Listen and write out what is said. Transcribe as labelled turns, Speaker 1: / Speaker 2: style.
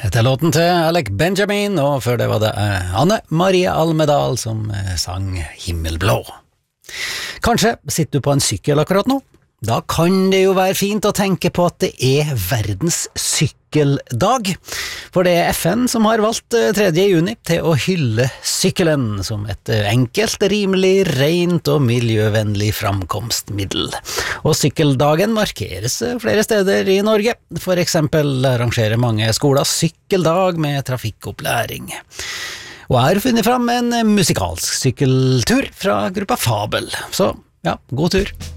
Speaker 1: Dette er låten til Alec Benjamin, og før det var det Anne Marie Almedal som sang Himmelblå. Kanskje sitter du på en sykkel akkurat nå? Da kan det jo være fint å tenke på at det er verdens sykkeldag, for det er FN som har valgt 3. juni til å hylle sykkelen som et enkelt, rimelig, rent og miljøvennlig framkomstmiddel. Og sykkeldagen markeres flere steder i Norge. For eksempel arrangerer mange skoler sykkeldag med trafikkopplæring. Og jeg har funnet fram en musikalsk sykkeltur fra gruppa Fabel, så ja, god tur!